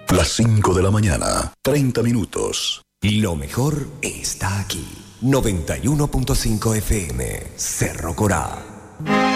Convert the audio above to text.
Las 5 de la mañana, 30 minutos. Lo mejor está aquí. 91.5 FM, Cerro Corá.